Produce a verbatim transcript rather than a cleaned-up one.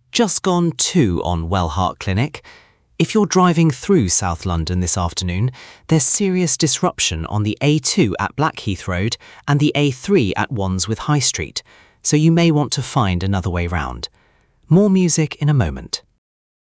Just gone two on Wellhart Clinic. If you're driving through South London this afternoon, there's serious disruption on the A two at Blackheath Road and the A three at Wandsworth High Street, so you may want to find another way round. More music in a moment.